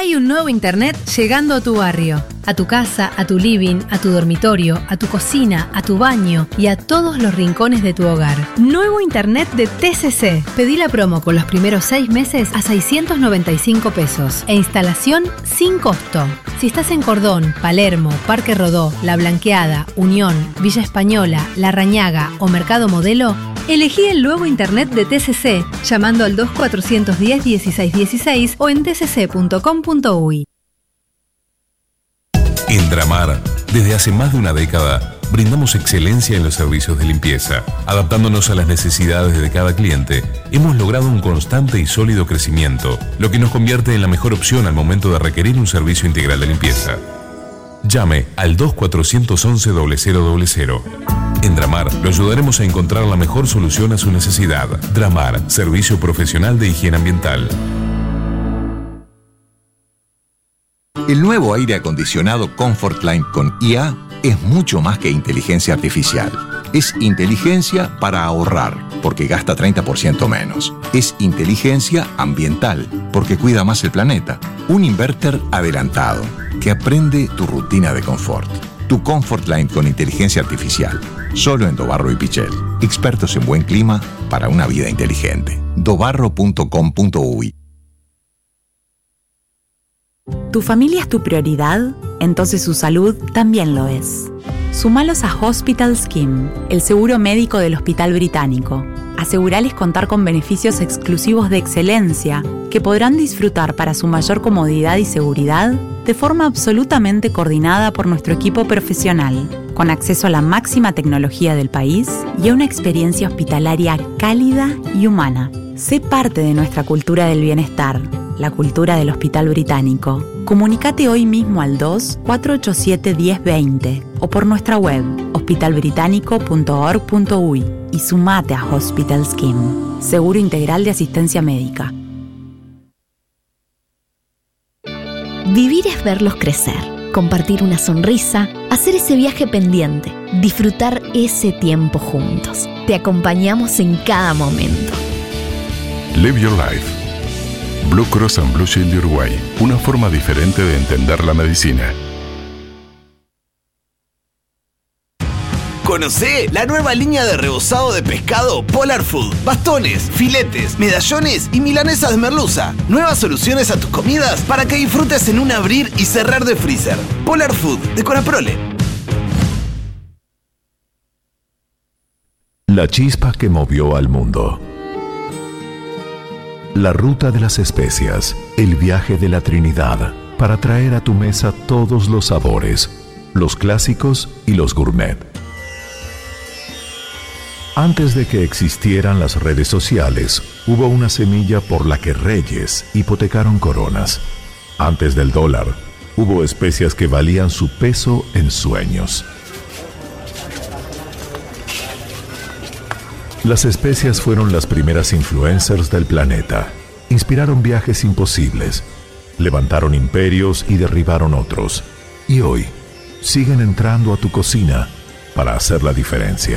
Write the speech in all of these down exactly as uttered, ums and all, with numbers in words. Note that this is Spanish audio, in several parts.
Hay un nuevo internet llegando a tu barrio, a tu casa, a tu living, a tu dormitorio, a tu cocina, a tu baño y a todos los rincones de tu hogar. Nuevo internet de T C C. Pedí la promo con los primeros seis meses a seiscientos noventa y cinco pesos e instalación sin costo. Si estás en Cordón, Palermo, Parque Rodó, La Blanqueada, Unión, Villa Española, La Rañaga o Mercado Modelo, elegí el nuevo internet de T C C llamando al dos cuatrocientos diez dieciséis dieciséis o en t c c punto com punto u y. En Dramar, desde hace más de una década, brindamos excelencia en los servicios de limpieza. Adaptándonos a las necesidades de cada cliente, hemos logrado un constante y sólido crecimiento, lo que nos convierte en la mejor opción al momento de requerir un servicio integral de limpieza. Llame al dos cuatrocientos once cero cero cero. En Dramar lo ayudaremos a encontrar la mejor solución a su necesidad. Dramar, servicio profesional de higiene ambiental. El nuevo aire acondicionado Comfortline con I A es mucho más que inteligencia artificial. Es inteligencia para ahorrar, porque gasta treinta por ciento menos. Es inteligencia ambiental, porque cuida más el planeta. Un inverter adelantado, que aprende tu rutina de confort. Tu Comfortline con inteligencia artificial. Solo en Dobarro y Pichel. Expertos en buen clima para una vida inteligente. dobarro punto com punto u y. ¿Tu familia es tu prioridad? Entonces su salud también lo es. Sumalos a Hospital Scheme, el seguro médico del Hospital Británico. Asegurales contar con beneficios exclusivos de excelencia que podrán disfrutar para su mayor comodidad y seguridad de forma absolutamente coordinada por nuestro equipo profesional, con acceso a la máxima tecnología del país y a una experiencia hospitalaria cálida y humana. Sé parte de nuestra cultura del bienestar, la cultura del Hospital Británico. Comunícate hoy mismo al dos cuatro ocho siete uno cero dos cero o por nuestra web hospital británico punto org punto u y y sumate a Hospital Scheme, seguro integral de asistencia médica. Vivir es verlos crecer, compartir una sonrisa, hacer ese viaje pendiente, disfrutar ese tiempo juntos. Te acompañamos en cada momento. Live your life. Blue Cross and Blue Shield de Uruguay, una forma diferente de entender la medicina. Conocé la nueva línea de rebozado de pescado Polar Food. Bastones, filetes, medallones y milanesas de merluza. Nuevas soluciones a tus comidas para que disfrutes en un abrir y cerrar de freezer. Polar Food de Conaprole. La chispa que movió al mundo. La ruta de las especias, el viaje de la Trinidad, para traer a tu mesa todos los sabores, los clásicos y los gourmet. Antes de que existieran las redes sociales, hubo una semilla por la que reyes hipotecaron coronas. Antes del dólar, hubo especias que valían su peso en sueños. Las especias fueron las primeras influencers del planeta. Inspiraron viajes imposibles, levantaron imperios y derribaron otros. Y hoy, siguen entrando a tu cocina para hacer la diferencia.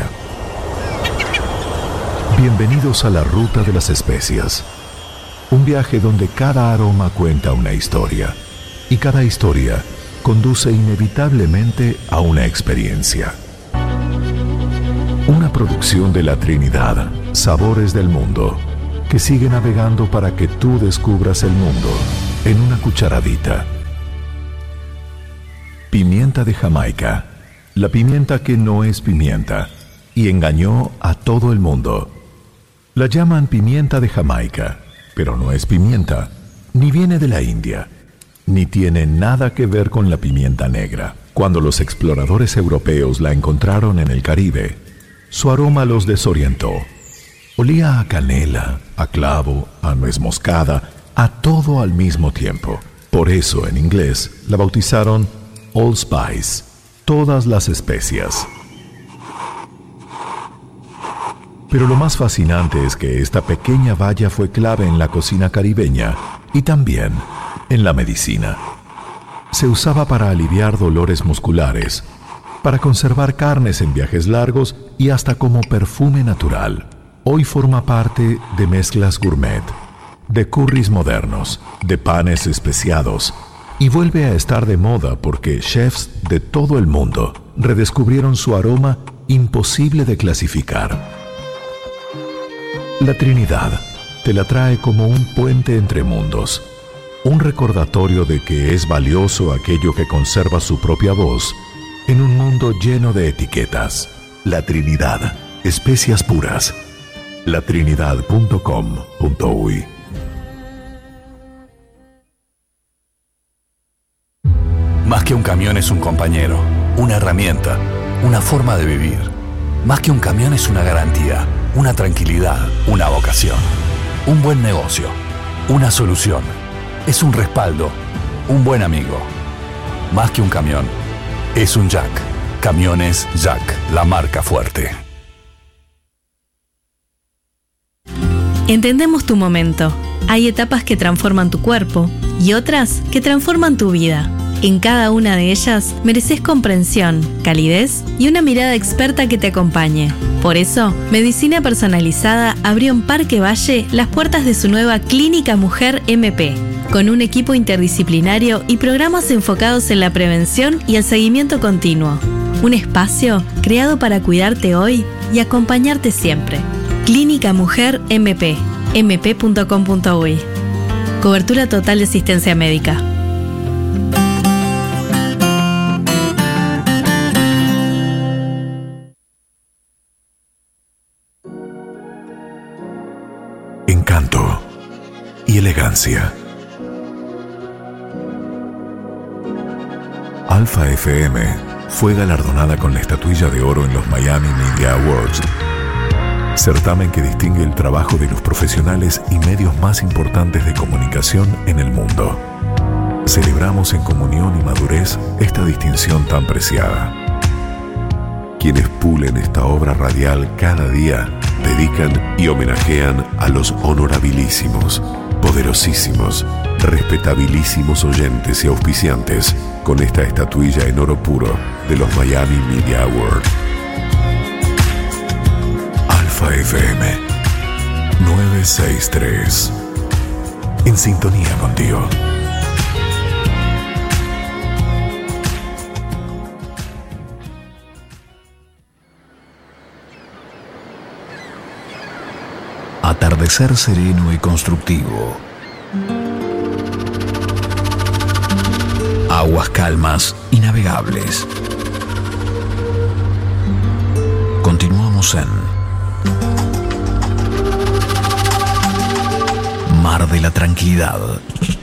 Bienvenidos a la ruta de las especias. Un viaje donde cada aroma cuenta una historia. Y cada historia conduce inevitablemente a una experiencia. Una producción de la Trinidad, Sabores del Mundo, que sigue navegando para que tú descubras el mundo en una cucharadita. Pimienta de Jamaica, la pimienta que no es pimienta, y engañó a todo el mundo. La llaman pimienta de Jamaica, pero no es pimienta, ni viene de la India, ni tiene nada que ver con la pimienta negra. Cuando los exploradores europeos la encontraron en el Caribe, su aroma los desorientó. Olía a canela, a clavo, a nuez moscada, a todo al mismo tiempo. Por eso, en inglés, la bautizaron Old Spice, todas las especias. Pero lo más fascinante es que esta pequeña baya fue clave en la cocina caribeña y también en la medicina. Se usaba para aliviar dolores musculares, para conservar carnes en viajes largos y hasta como perfume natural. Hoy forma parte de mezclas gourmet, de curries modernos, de panes especiados, y vuelve a estar de moda porque chefs de todo el mundo redescubrieron su aroma imposible de clasificar. La Trinidad te la trae como un puente entre mundos, un recordatorio de que es valioso aquello que conserva su propia voz en un mundo lleno de etiquetas. La Trinidad, especias puras. la trinidad punto com punto uy. Más que un camión es un compañero, una herramienta, una forma de vivir. Más que un camión es una garantía, una tranquilidad, una vocación. Un buen negocio, una solución. Es un respaldo, un buen amigo. Más que un camión, es un Jack. Camiones Jack, la marca fuerte. Entendemos tu momento. Hay etapas que transforman tu cuerpo y otras que transforman tu vida. En cada una de ellas mereces comprensión, calidez y una mirada experta que te acompañe. Por eso, Medicina Personalizada abrió en Parque Valle las puertas de su nueva Clínica Mujer M P, con un equipo interdisciplinario y programas enfocados en la prevención y el seguimiento continuo. Un espacio creado para cuidarte hoy y acompañarte siempre. Clínica Mujer M P, m p punto com punto uy. Cobertura total de asistencia médica. Encanto y elegancia. Alfa F M fue galardonada con la estatuilla de oro en los Miami Media Awards, certamen que distingue el trabajo de los profesionales y medios más importantes de comunicación en el mundo. Celebramos en comunión y madurez esta distinción tan preciada. Quienes pulen esta obra radial cada día dedican y homenajean a los honorabilísimos, poderosísimos, respetabilísimos oyentes y auspiciantes con esta estatuilla en oro puro de los Miami Media Awards. Alfa F M novecientos sesenta y tres. En sintonía contigo. Atardecer sereno y constructivo. Aguas calmas y navegables. Continuamos en Mar de la Tranquilidad.